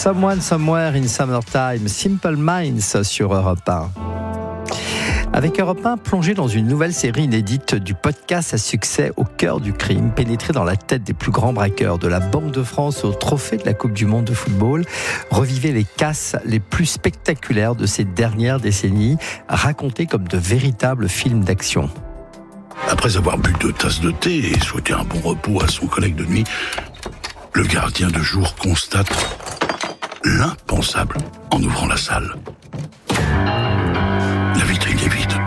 Someone, Somewhere in Summertime, Simple Minds sur Europe 1. Avec Europe 1, plongé dans une nouvelle série inédite du podcast à succès Au cœur du crime, pénétré dans la tête des plus grands braqueurs de la Banque de France au trophée de la Coupe du Monde de football, revivez les casses les plus spectaculaires de ces dernières décennies, racontés comme de véritables films d'action. Après avoir bu 2 tasses de thé et souhaité un bon repos à son collègue de nuit, le gardien de jour constate l'impensable en ouvrant la salle. La vitrine est vide.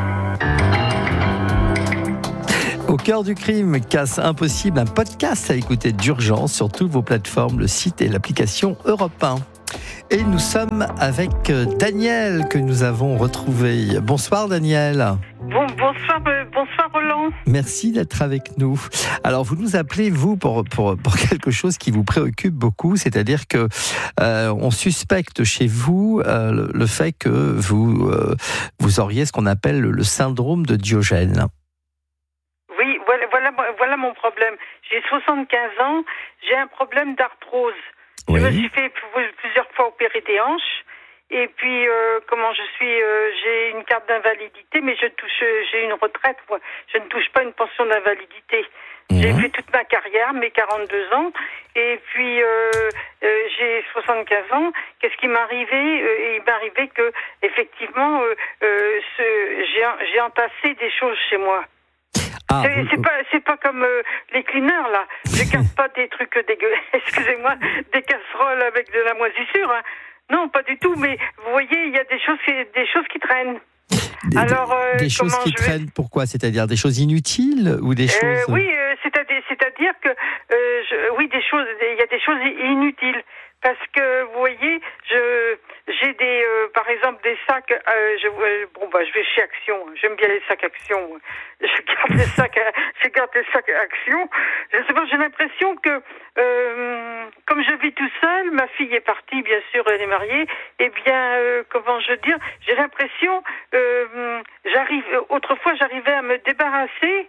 Au cœur du crime, casse impossible, un podcast à écouter d'urgence sur toutes vos plateformes, le site et l'application Europe 1. Et nous sommes avec Daniel que nous avons retrouvé. Bonsoir Daniel. Bonsoir Roland. Merci d'être avec nous. Alors vous nous appelez vous pour quelque chose qui vous préoccupe beaucoup, c'est-à-dire que on suspecte chez vous le fait que vous auriez ce qu'on appelle le syndrome de Diogène. Oui, voilà mon problème. J'ai 75 ans, j'ai un problème d'arthrose. Oui. Je me suis fait plusieurs fois opérer des hanches. Et puis, j'ai une carte d'invalidité, mais j'ai une retraite. Je ne touche pas une pension d'invalidité. J'ai fait toute ma carrière, mes 42 ans. Et puis, j'ai 75 ans. Qu'est-ce qui m'est arrivé? Il m'est arrivé que, effectivement, j'ai entassé des choses chez moi. Ah, c'est pas comme les cleaners, là. Je casse pas des trucs dégueulasses, excusez-moi, des casseroles avec de la moisissure, hein. Non, pas du tout, mais vous voyez, il y a des choses qui traînent. Des choses qui traînent, pourquoi? C'est-à-dire des choses inutiles ou des choses... Oui, c'est-à-dire que il y a des choses inutiles. Parce que, vous voyez, j'ai par exemple, des sacs, je vais chez Action. J'aime bien les sacs Action. Je garde les sacs Action. Je sais pas, j'ai l'impression que, comme je vis tout seul, ma fille est partie, bien sûr, elle est mariée, et bien, j'ai l'impression, autrefois, j'arrivais à me débarrasser,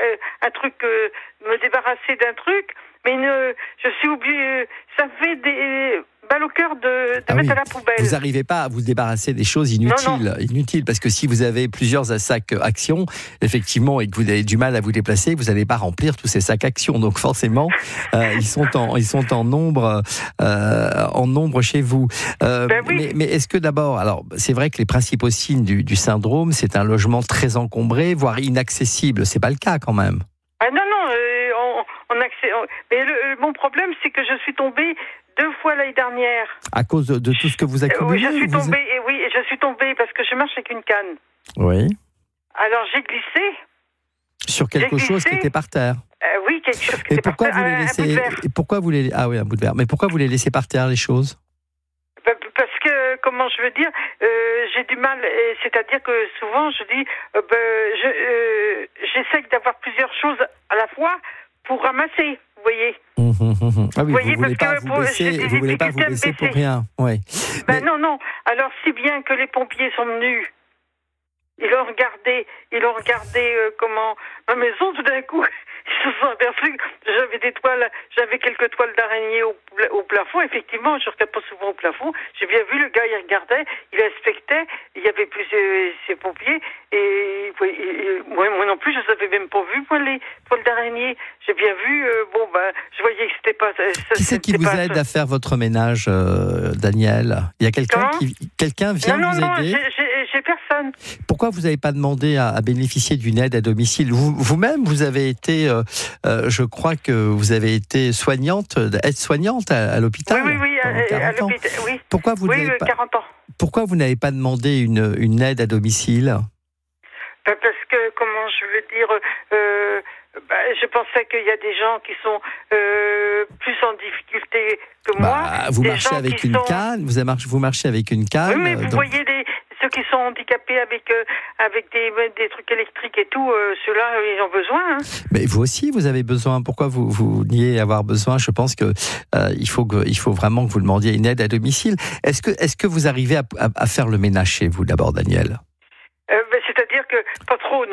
me débarrasser d'un truc, mais je suis obligée, ça me fait mal au cœur de mettre à la poubelle. Vous n'arrivez pas à vous débarrasser des choses inutiles, parce que si vous avez plusieurs sacs Action, effectivement, et que vous avez du mal à vous déplacer, vous n'allez pas remplir tous ces sacs Action. Donc forcément, ils sont en nombre chez vous. Oui. Mais est-ce que d'abord, alors c'est vrai que les principaux signes du syndrome, c'est un logement très encombré, voire inaccessible. C'est pas le cas quand même. Ah non, mais mon problème, c'est que je suis tombée 2 fois l'année dernière. À cause de tout ce que vous accumulez? Oui, je suis tombée parce que je marche avec une canne. Oui. Alors j'ai glissé. Sur quelque chose qui était par terre? Oui, quelque chose qui était par terre. Un bout de verre. Et pourquoi vous les... Ah oui, un bout de verre. Mais pourquoi vous les laissez par terre, les choses? Parce que, comment je veux dire, j'ai du mal, c'est-à-dire que souvent je dis, j'essaie d'avoir plusieurs choses à la fois pour ramasser, vous voyez. Ah oui, vous ne voulez pas vous baisser pour rien. Ouais. Non. Alors, si bien que les pompiers sont venus, ils ont regardé ma maison, tout d'un coup, ils se sont aperçus que j'avais quelques toiles d'araignée au plafond. Effectivement, je regarde pas souvent au plafond. J'ai bien vu, le gars, il regardait, il inspectait, il y avait plus ces pompiers, et moi non plus, je les avais même pas vu, moi, les toiles d'araignée. J'ai bien vu, je voyais que c'était pas... Qui c'est qui vous aide à faire votre ménage, Daniel? Il y a quelqu'un vient vous aider? Non, j'ai personne. Pourquoi vous n'avez pas demandé à bénéficier d'une aide à domicile? Vous-même, vous avez été, je crois que vous avez été aide-soignante à l'hôpital. Oui, à l'hôpital, oui. Pourquoi vous 40 ans. Pourquoi vous n'avez pas demandé une aide à domicile? Parce que, comment je veux dire, je pensais qu'il y a des gens qui sont plus en difficulté que moi. Vous marchez avec une canne, vous marchez avec une canne. Oui, mais vous voyez ceux qui sont handicapés avec des trucs électriques et tout, ceux-là, ils ont besoin. Hein. Mais vous aussi, vous avez besoin. Pourquoi vous niez avoir besoin? Je pense que il faut vraiment que vous demandiez une aide à domicile. Est-ce que vous arrivez à faire le ménage chez vous d'abord, Daniel? C'est-à-dire que pas trop, non.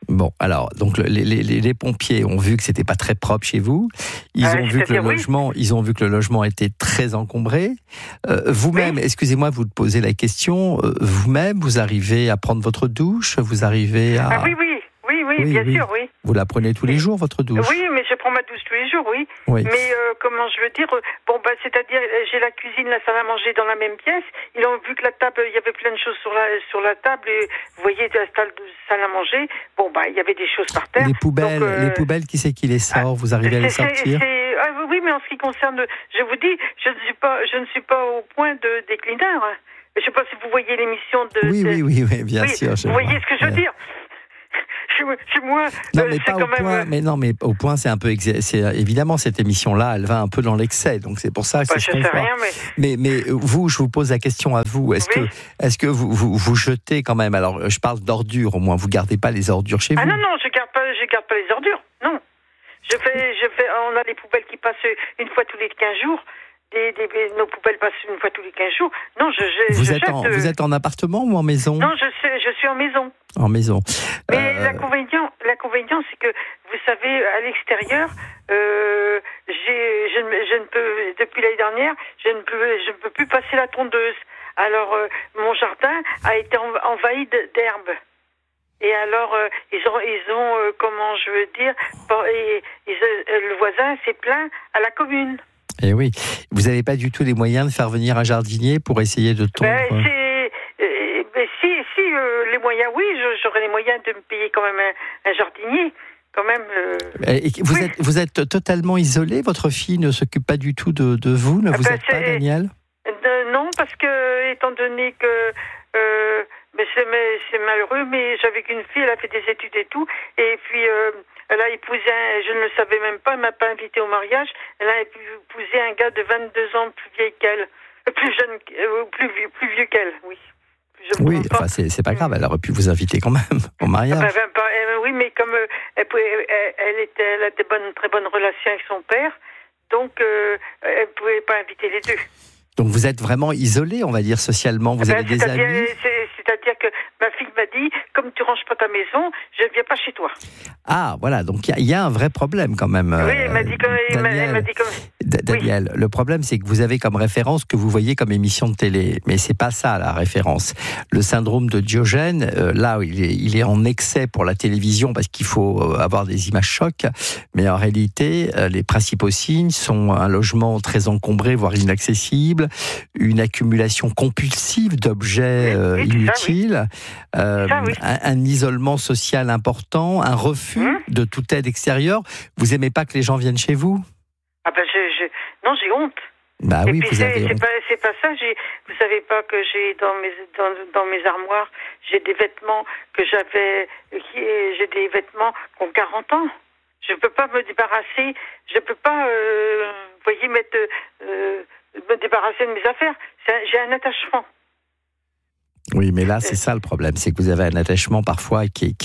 Bon, alors, donc les pompiers ont vu que c'était pas très propre chez vous. Ils ont vu que le logement était très encombré. Vous-même, excusez-moi de vous poser la question. Vous-même, vous arrivez à prendre votre douche? Vous arrivez à... Oui, bien sûr, oui. Vous la prenez tous les jours, votre douche? Oui, mais je prends ma douche tous les jours, oui. Mais comment je veux dire, c'est-à-dire, j'ai la cuisine, la salle à manger dans la même pièce. Ils ont vu que la table, il y avait plein de choses sur la table. Et vous voyez, la salle à manger, il y avait des choses par terre. Les poubelles, qui c'est qui les sort? Vous arrivez à les sortir? Oui, mais en ce qui concerne, je vous dis, je ne suis pas au point de déclineur. Je ne sais pas si vous voyez l'émission de... Oui, bien sûr. Vous voyez ce que je veux dire? Chez moi, non, mais pas au point. Mais au point, c'est un peu. Évidemment, cette émission-là, elle va un peu dans l'excès, donc c'est pour ça que je sais rien, mais vous, je vous pose la question à vous. Est-ce que vous jetez quand même? Alors, je parle d'ordures. Au moins, vous gardez pas les ordures chez vous? Ah non, je garde pas les ordures. Non, je fais. On a des poubelles qui passent une fois tous les 15 jours. Nos poubelles passent une fois tous les 15 jours. Non, Vous êtes en appartement ou en maison? Non, je suis en maison. En maison. Mais l'inconvénient, c'est que, vous savez, à l'extérieur, je ne peux, depuis l'année dernière, je ne peux plus passer la tondeuse. Alors, mon jardin a été envahi d'herbes. Et alors, ils ont comment je veux dire, le voisin s'est plaint à la commune. Eh oui, vous n'avez pas du tout les moyens de faire venir un jardinier pour essayer de tondre? Si les moyens, oui, j'aurais les moyens de me payer quand même un jardinier, quand même. Vous êtes totalement isolé? Votre fille ne s'occupe pas du tout de vous? Ne vous êtes pas, Daniel? Non, parce que étant donné que c'est malheureux, mais j'avais qu'une fille, elle a fait des études et tout, et puis elle a épousé je ne le savais même pas, elle m'a pas invité au mariage, elle a épousé un gars de 22 ans plus vieille qu'elle, plus jeune, plus vieux qu'elle, oui. Oui, enfin c'est pas grave, elle aurait pu vous inviter quand même au mariage. Oui, mais comme elle a très bonnes relations avec son père, donc elle pouvait pas inviter les deux. Donc vous êtes vraiment isolé, on va dire, socialement. Vous avez des amis? C'est-à-dire que ma fille m'a dit, comme tu ranges pas ta maison, je ne viens pas chez toi. Ah, voilà, donc il y a un vrai problème quand même. Oui, elle m'a dit Daniel, le problème, c'est que vous avez comme référence ce que vous voyez comme émission de télé, mais c'est pas ça la référence. Le syndrome de Diogène, là, il est en excès pour la télévision parce qu'il faut avoir des images chocs, mais en réalité, les principaux signes sont un logement très encombré, voire inaccessible, une accumulation compulsive d'objets inutiles, un isolement social important, un refus de toute aide extérieure. Vous aimez pas que les gens viennent chez vous? Non, j'ai honte. Bah oui, puis vous avez honte. C'est pas ça. Vous savez pas que j'ai dans mes armoires, j'ai des vêtements j'ai des vêtements qui ont 40 ans. Je peux pas me débarrasser. Je peux pas, me débarrasser de mes affaires. J'ai un attachement. Oui, mais là, c'est ça le problème, c'est que vous avez un attachement parfois qui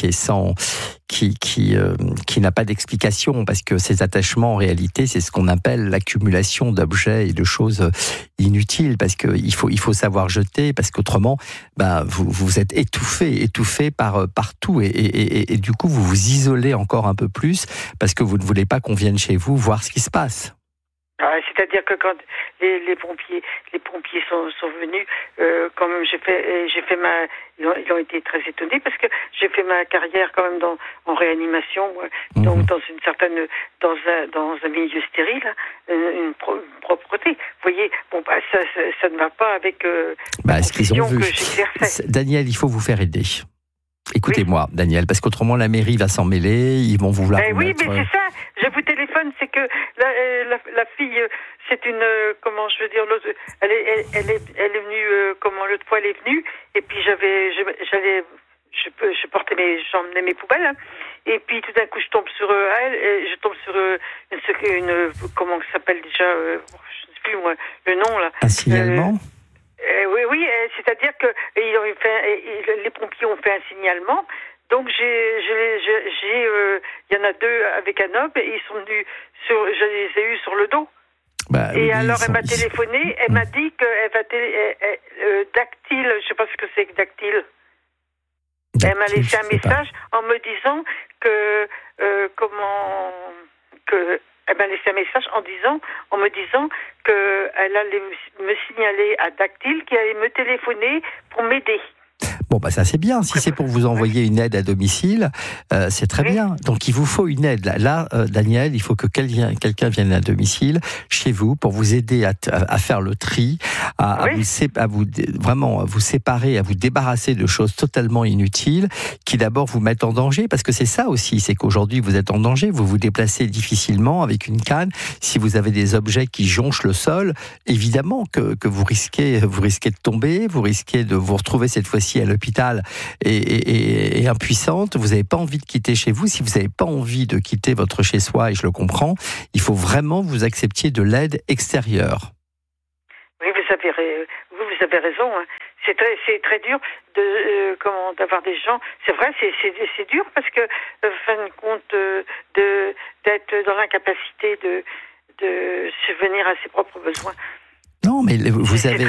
n'a pas d'explication, parce que ces attachements, en réalité, c'est ce qu'on appelle l'accumulation d'objets et de choses inutiles, parce que il faut savoir jeter, parce qu'autrement, vous êtes étouffé par tout, et du coup, vous vous isolez encore un peu plus, parce que vous ne voulez pas qu'on vienne chez vous voir ce qui se passe. C'est-à-dire que quand les pompiers sont venus, quand même ils ont été très étonnés parce que j'ai fait ma carrière quand même en réanimation, donc dans un milieu stérile, une propreté. Vous voyez, ça ne va pas avec la profession que j'exerçais. Daniel, il faut vous faire aider. Écoutez-moi, Daniel, parce qu'autrement la mairie va s'en mêler, ils vont vouloir. Oui, mais c'est ça. Je vous téléphone, c'est que la fille, c'est une, comment je veux dire, elle est venue, l'autre fois elle est venue, et puis je portais j'emmenais mes poubelles, et puis tout d'un coup je tombe sur elle, et je tombe sur une comment ça s'appelle déjà, je ne sais plus moi, le nom là. Un signalement. Oui, c'est-à-dire que les pompiers ont fait un signalement. Donc il y en a deux avec un homme, et ils sont venus je les ai eus sur le dos. Et alors elle m'a téléphoné, elle m'a dit qu'elle va dactyle, je sais pas ce que c'est que dactyle. Elle m'a laissé un message en me disant elle m'a laissé un message en me disant qu'elle allait me signaler à Dactyl, qui allait me téléphoner pour m'aider. Bon, bah ça c'est bien. Si c'est pour vous envoyer une aide à domicile, c'est très bien. Donc il vous faut une aide. Là, Daniel, il faut que quelqu'un vienne à domicile chez vous pour vous aider à faire le tri, à vous séparer, à vous débarrasser de choses totalement inutiles qui d'abord vous mettent en danger. Parce que c'est ça aussi, c'est qu'aujourd'hui vous êtes en danger. Vous vous déplacez difficilement avec une canne. Si vous avez des objets qui jonchent le sol, évidemment que vous risquez de tomber, vous risquez de vous retrouver cette fois-ci à l'hôpital et impuissante. Vous n'avez pas envie de quitter chez vous. Si vous n'avez pas envie de quitter votre chez-soi, et je le comprends, il faut vraiment que vous acceptiez de l'aide extérieure. Oui, vous avez raison. Hein. C'est très dur d'avoir des gens. C'est vrai, c'est dur parce que, fin de compte, d'être dans l'incapacité de subvenir à ses propres besoins. Non, mais vous avez